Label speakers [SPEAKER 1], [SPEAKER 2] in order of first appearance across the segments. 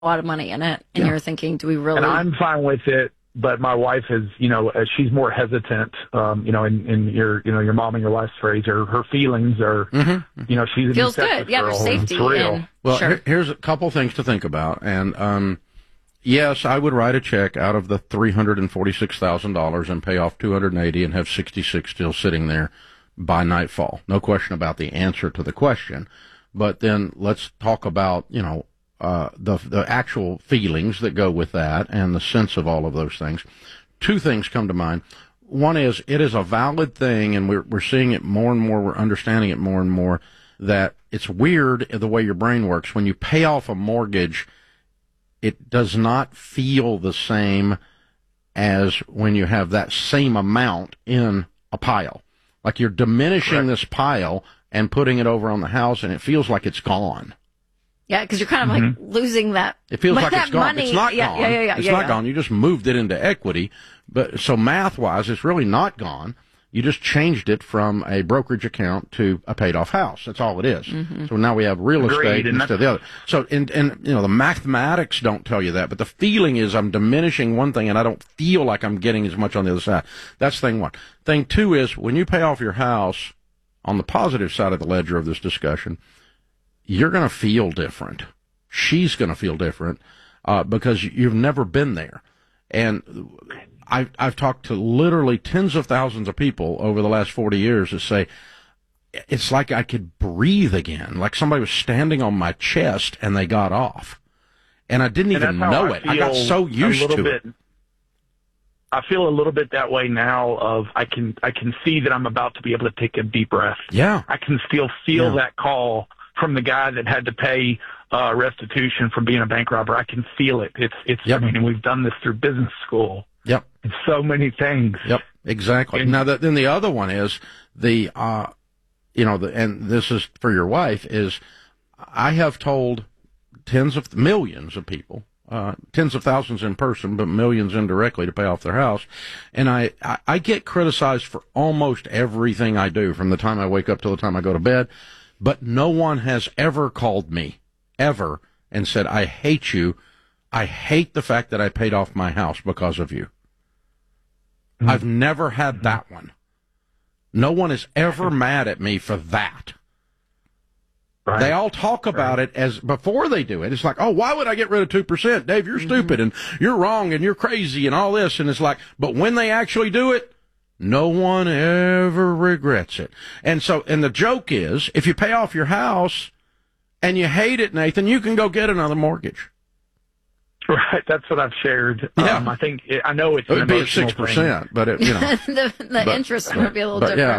[SPEAKER 1] a lot of money in it, and you're thinking, do we really?
[SPEAKER 2] And I'm fine with it, but my wife is, she's more hesitant. In your mom and your wife's phrase, her feelings are, she's a
[SPEAKER 1] feels
[SPEAKER 2] Texas
[SPEAKER 1] good. Yeah,
[SPEAKER 2] girl,
[SPEAKER 1] there's safety.
[SPEAKER 2] it's real.
[SPEAKER 3] Well,
[SPEAKER 1] sure.
[SPEAKER 3] here's a couple things to think about, and yes, I would write a check out of the $346,000 and pay off $280 and have 66 still sitting there by nightfall. No question about the answer to the question. But then let's talk about, the actual feelings that go with that and the sense of all of those things. Two things come to mind. One is it is a valid thing, and we're seeing it more and more, we're understanding it more and more, that it's weird the way your brain works. When you pay off a mortgage, it does not feel the same as when you have that same amount in a pile. Like you're diminishing this pile and putting it over on the house, and it feels like it's gone.
[SPEAKER 1] Yeah, because you're kind of like losing that.
[SPEAKER 3] It feels like it's gone.
[SPEAKER 1] Money.
[SPEAKER 3] It's not gone. It's not gone. You just moved it into equity. But so math-wise, it's really not gone. You just changed it from a brokerage account to a paid-off house. That's all it is. So now we have real estate instead of the other. So, and the mathematics don't tell you that, but the feeling is I'm diminishing one thing and I don't feel like I'm getting as much on the other side. That's thing one. Thing two is when you pay off your house, on the positive side of the ledger of this discussion, you're going to feel different. She's going to feel different because you've never been there. And I've talked to literally tens of thousands of people over the last 40 years that say, it's like I could breathe again, like somebody was standing on my chest and they got off. And I didn't even know it. I got so used to it.
[SPEAKER 2] I feel a little bit that way now of I can see that I'm about to be able to take a deep breath.
[SPEAKER 3] Yeah.
[SPEAKER 2] I can still feel that call from the guy that had to pay restitution from being a bank robber. I can feel it. I mean, and we've done this through business school.
[SPEAKER 3] Yep.
[SPEAKER 2] And so many things.
[SPEAKER 3] Yep. Exactly. Now then the other one is and this is for your wife, is I have told tens of millions of people, tens of thousands in person, but millions indirectly to pay off their house. And I get criticized for almost everything I do from the time I wake up till the time I go to bed. But no one has ever called me, ever, and said, I hate you. I hate the fact that I paid off my house because of you. I've never had that one. No one is ever mad at me for that. Right. They all talk about it as before they do it. It's like, oh, why would I get rid of 2%? Dave, you're stupid and you're wrong and you're crazy and all this. And it's like, but when they actually do it, no one ever regrets it. And the joke is, if you pay off your house and you hate it, Nathan, you can go get another mortgage.
[SPEAKER 2] Right, that's what I've shared.
[SPEAKER 3] Yeah.
[SPEAKER 2] I know it's
[SPEAKER 3] it would be at 6%, but
[SPEAKER 1] the interest would be a little different.
[SPEAKER 3] Yeah,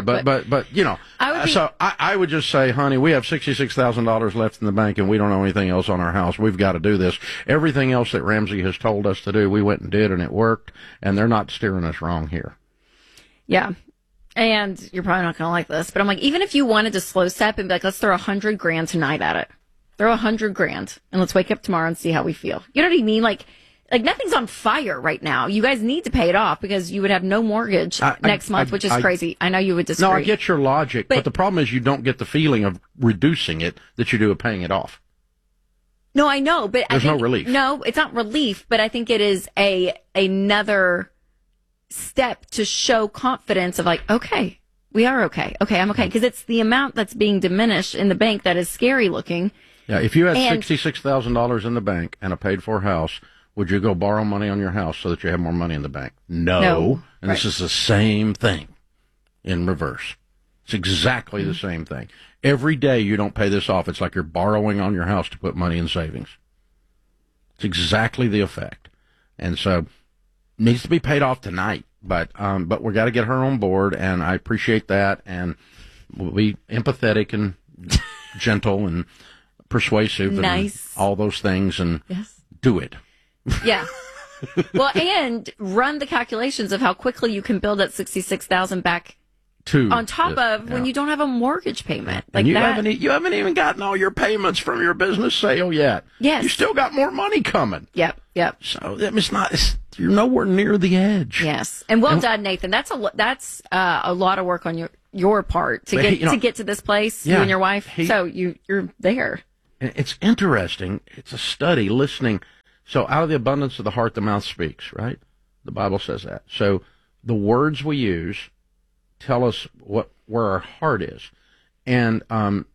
[SPEAKER 3] but I would just say, honey, we have $66,000 left in the bank, and we don't know anything else on our house. We've got to do this. Everything else that Ramsey has told us to do, we went and did, and it worked. And they're not steering us wrong here.
[SPEAKER 1] Yeah. And you're probably not going to like this, but I'm like, even if you wanted to slow step and be like, let's throw $100,000 tonight at it. Throw $100,000 and let's wake up tomorrow and see how we feel. You know what I mean? Like nothing's on fire right now. You guys need to pay it off because you would have no mortgage next month, which is crazy. I know you would disagree.
[SPEAKER 3] No, I get your logic, but the problem is you don't get the feeling of reducing it that you do of paying it off.
[SPEAKER 1] No, I know, but
[SPEAKER 3] there's no relief.
[SPEAKER 1] No, it's not relief, but I think it is another step to show confidence of like, okay, we are okay. Okay, I'm okay. Because it's the amount that's being diminished in the bank that is scary looking.
[SPEAKER 3] Yeah, if you had $66,000 in the bank and a paid-for house, would you go borrow money on your house so that you have more money in the bank? No. And This is the same thing in reverse. It's exactly the same thing. Every day you don't pay this off, it's like you're borrowing on your house to put money in savings. It's exactly the effect. And so it needs to be paid off tonight. But we got to get her on board, and I appreciate that. And we'll be empathetic and gentle and persuasive and all those things, and do it.
[SPEAKER 1] Yeah. Well, and run the calculations of how quickly you can build that $66,000 back on top of when you don't have a mortgage payment. Like
[SPEAKER 3] and you
[SPEAKER 1] that.
[SPEAKER 3] haven't even gotten all your payments from your business sale yet.
[SPEAKER 1] Yes.
[SPEAKER 3] You still got more money coming.
[SPEAKER 1] Yep.
[SPEAKER 3] So you're nowhere near the edge.
[SPEAKER 1] Yes. And well done, Nathan. That's a lot of work on your part to get to this place, you and your wife. So you're there.
[SPEAKER 3] And it's interesting. It's a study, listening. So out of the abundance of the heart, the mouth speaks, right? The Bible says that. So the words we use tell us where our heart is. And,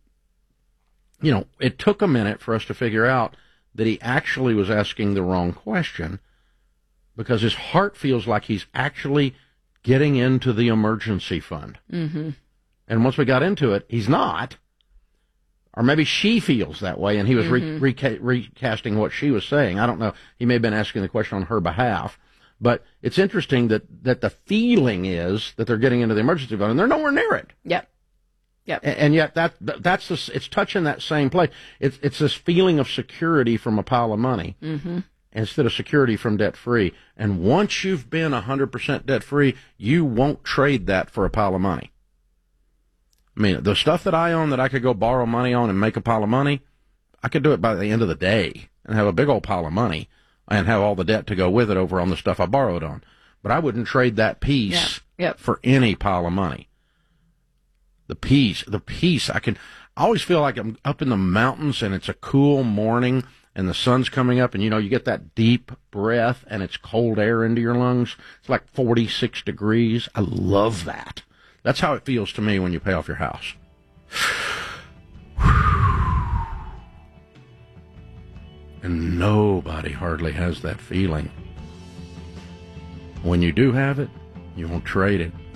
[SPEAKER 3] it took a minute for us to figure out that he actually was asking the wrong question, because his heart feels like he's actually getting into the emergency fund.
[SPEAKER 1] Mm-hmm.
[SPEAKER 3] And once we got into it, he's not. Or maybe she feels that way, and he was recasting what she was saying. I don't know. He may have been asking the question on her behalf. But it's interesting that the feeling is that they're getting into the emergency fund, and they're nowhere near it.
[SPEAKER 1] Yep.
[SPEAKER 3] And yet that's it's touching that same place. It's this feeling of security from a pile of money, instead of security from debt free. And once you've been 100% debt free, you won't trade that for a pile of money. I mean, the stuff that I own that I could go borrow money on and make a pile of money, I could do it by the end of the day and have a big old pile of money and have all the debt to go with it over on the stuff I borrowed on. But I wouldn't trade that peace for any pile of money. The peace, I always feel like I'm up in the mountains and it's a cool morning and the sun's coming up and, you get that deep breath and it's cold air into your lungs. It's like 46 degrees. I love that. That's how it feels to me when you pay off your house. And nobody hardly has that feeling. When you do have it, you won't trade it.